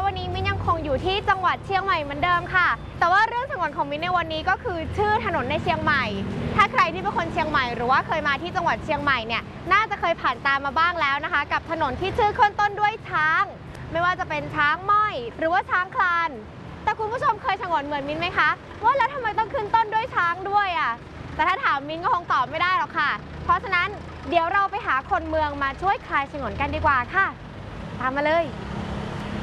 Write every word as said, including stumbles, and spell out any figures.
วันนี้มิ้นยังคงอยู่ที่จังหวัดเชียงใหม่เหมือนเดิมค่ะแต่ว่าเรื่องสงวนของมิ้นในวันนี้ก็คือชื่อถนนในเชียงใหม่ถ้าใครที่เป็นคนเชียงใหม่หรือว่าเคยมาที่จังหวัดเชียงใหม่เนี่ยน่าจะเคยผ่านตามมาบ้างแล้วนะคะกับถนนที่ชื่อขึ้นต้นด้วยช้างไม่ว่าจะเป็นช้างม้อยหรือว่าช้างคลานแต่คุณผู้ชมเคยสงวนเหมือนมิ้นไหมคะว่าแล้วทำไมต้องขึ้นต้นด้วยช้างด้วยอ่ะแต่ถ้าถามมิ้นก็คงตอบไม่ได้หรอกค่ะเพราะฉะนั้นเดี๋ยวเราไปหาคนเมืองมาช่วยคลายฉงนกันดีกว่าค่ะตามมาเลย